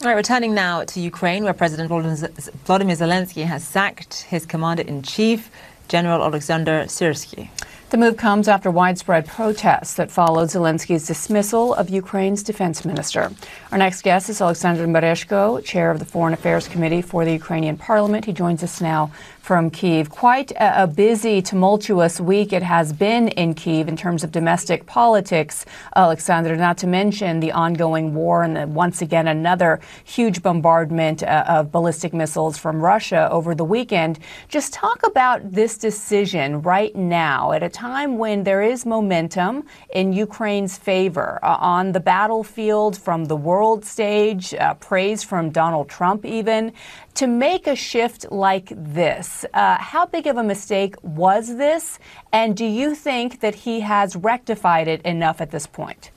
All right, returning now to Ukraine, where President Volodymyr Zelensky has sacked his commander-in-chief, General Alexander Syrsky. The move comes after widespread protests that followed Zelensky's dismissal of Ukraine's defense minister. Our next guest is Alexander Mereshko, chair of the Foreign Affairs Committee for the Ukrainian Parliament. He joins us now from Kyiv. Quite a busy, tumultuous week it has been in Kyiv in terms of domestic politics, Alexander, not to mention the ongoing war and once again another huge bombardment of ballistic missiles from Russia over the weekend. Just talk about this decision right now at a time when there is momentum in Ukraine's favor on the battlefield, from the world stage, praise from Donald Trump even, to make a shift like this. How big of a mistake was this? And do you think that he has rectified it enough at this point?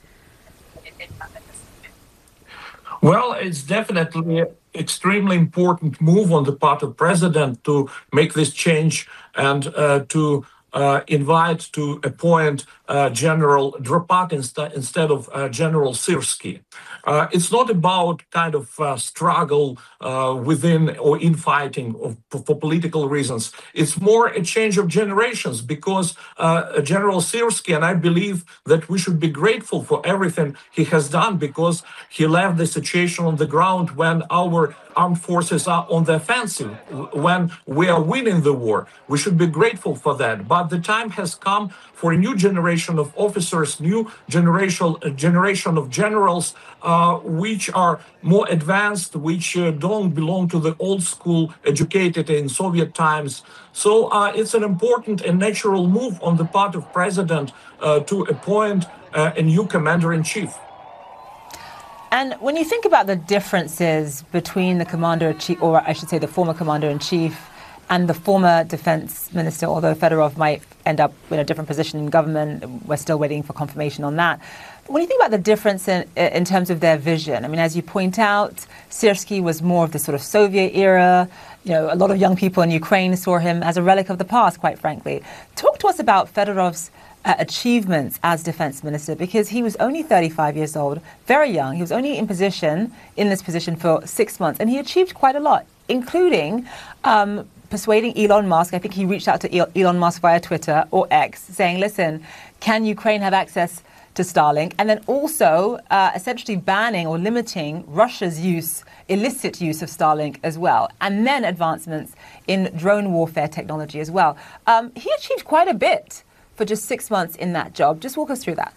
Well, it's definitely an extremely important move on the part of the president to make this change and to invite to appoint General Dropat instead of General Syrsky. It's not about kind of struggle within or infighting for political reasons. It's more a change of generations because General Syrsky, and I believe that we should be grateful for everything he has done because he left the situation on the ground when our armed forces are on the offensive, when we are winning the war. We should be grateful for that. But the time has come for a new generation of officers, new generation of generals, which are more advanced, which don't belong to the old school, educated in Soviet times. So it's an important and natural move on the part of president to appoint a new commander-in-chief. And when you think about the differences between the commander-in-chief, or I should say the former commander-in-chief, and the former defense minister, although Fedorov might end up in a different position in government, we're still waiting for confirmation on that. But when you think about the difference in terms of their vision, I mean, as you point out, Syrsky was more of the sort of Soviet era. You know, a lot of young people in Ukraine saw him as a relic of the past, quite frankly. Talk to us about Fedorov's achievements as defense minister, because he was only 35 years old, very young. He was only in this position for 6 months, and he achieved quite a lot, including persuading Elon Musk. I think he reached out to Elon Musk via Twitter or X saying, listen, can Ukraine have access to Starlink? And then also essentially banning or limiting Russia's illicit use of Starlink as well. And then advancements in drone warfare technology as well. He achieved quite a bit for just 6 months in that job. Just walk us through that.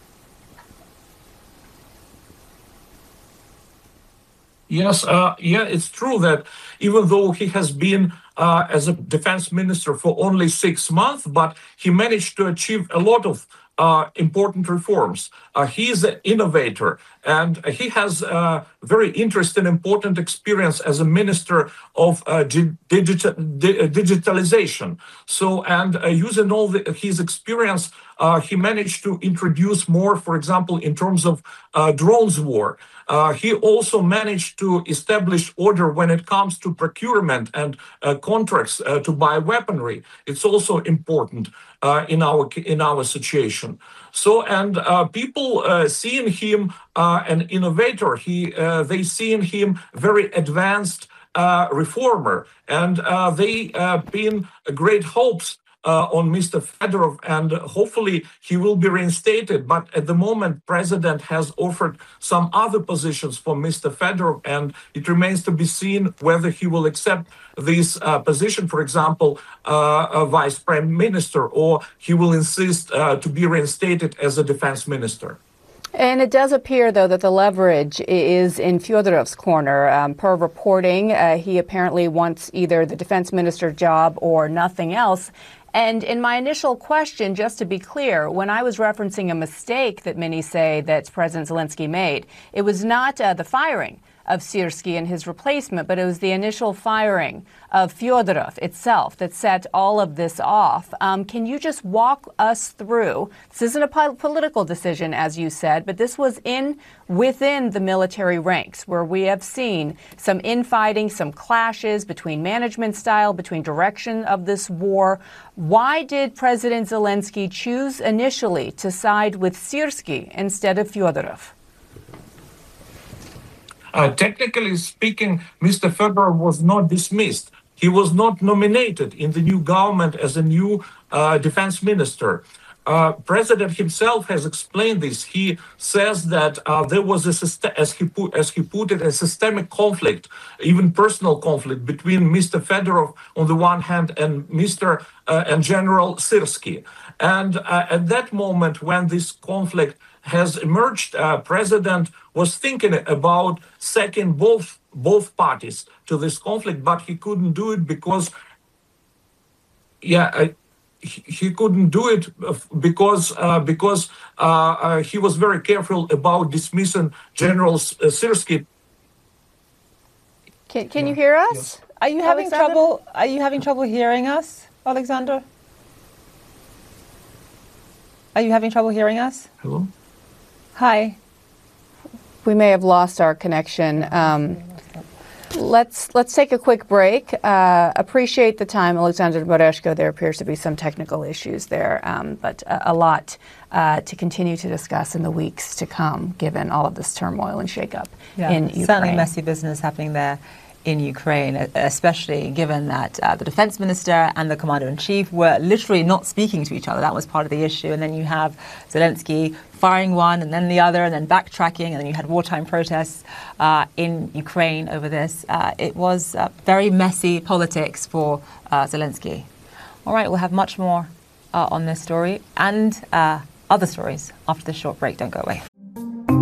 Yes, it's true that even though he has been as a defense minister for only 6 months, but he managed to achieve a lot of important reforms. He is an innovator, and he has very interesting, important experience as a minister of digitalization. So, and using all his experience, he managed to introduce more, for example, in terms of drones war. He also managed to establish order when it comes to procurement and contracts to buy weaponry. It's also important in our situation. So, and people seeing him an innovator, they see in him very advanced reformer, and they pin great hopes on Mr. Fedorov, and hopefully he will be reinstated. But at the moment, President has offered some other positions for Mr. Fedorov, and it remains to be seen whether he will accept this position, for example, a vice prime minister, or he will insist to be reinstated as a defense minister. And it does appear, though, that the leverage is in Fyodorov's corner. Per reporting, he apparently wants either the defense minister job or nothing else. And in my initial question, just to be clear, when I was referencing a mistake that many say that President Zelensky made, it was not the firing of Syrsky and his replacement, but it was the initial firing of Fyodorov itself that set all of this off. Can you just walk us through? This isn't a political decision, as you said, but this was within the military ranks, where we have seen some infighting, some clashes between management style, between direction of this war. Why did President Zelensky choose initially to side with Syrsky instead of Fyodorov? Technically speaking, Mr. Fedorov was not dismissed. He was not nominated in the new government as a new defense minister. President himself has explained this. He says that there was as he put it, a systemic conflict, even personal conflict between Mr. Fedorov on the one hand and and General Syrsky. And at that moment, when this conflict has emerged, President was thinking about sacking both parties to this conflict, but he couldn't do it because, he couldn't do it because he was very careful about dismissing General Syrsky. Can you hear us? Yes. Are you having trouble? Are you having trouble hearing us, Alexander? Are you having trouble hearing us? Hello? Hi. We may have lost our connection. Let's take a quick break. Appreciate the time, Alexander Bereshko. There appears to be some technical issues there, but a lot to continue to discuss in the weeks to come, given all of this turmoil and shakeup in Ukraine. Certainly messy business happening there in Ukraine, especially given that the defense minister and the commander-in-chief were literally not speaking to each other. That was part of the issue. And then you have Zelensky firing one and then the other and then backtracking, and then you had wartime protests in Ukraine over this. It was very messy politics for Zelensky. All right, we'll have much more on this story and other stories after this short break. Don't go away.